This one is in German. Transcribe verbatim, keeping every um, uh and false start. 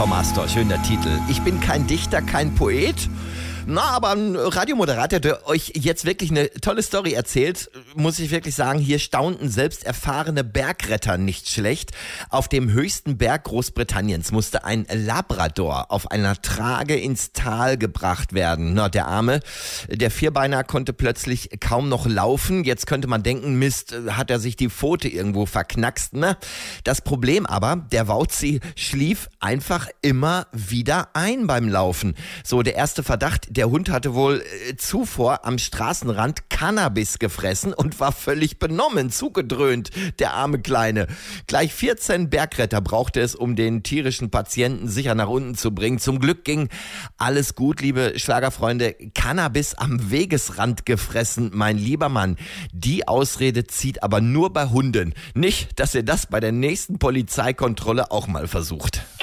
Tom Astor, schöner Titel. Ich bin kein Dichter, kein Poet. Na, aber ein Radiomoderator, der euch jetzt wirklich eine tolle Story erzählt, muss ich wirklich sagen, hier staunten selbst erfahrene Bergretter nicht schlecht. Auf dem höchsten Berg Großbritanniens musste ein Labrador auf einer Trage ins Tal gebracht werden. Na, der Arme, der Vierbeiner konnte plötzlich kaum noch laufen. Jetzt könnte man denken, Mist, hat er sich die Pfote irgendwo verknackst. Na, das Problem aber, der Wauzi schlief einfach immer wieder ein beim Laufen. So, der erste Verdacht, der Hund hatte wohl äh, zuvor am Straßenrand Cannabis gefressen und war völlig benommen, zugedröhnt, der arme Kleine. Gleich vierzehn Bergretter brauchte es, um den tierischen Patienten sicher nach unten zu bringen. Zum Glück ging alles gut, liebe Schlagerfreunde. Cannabis am Wegesrand gefressen, mein lieber Mann. Die Ausrede zieht aber nur bei Hunden. Nicht, dass ihr das bei der nächsten Polizeikontrolle auch mal versucht.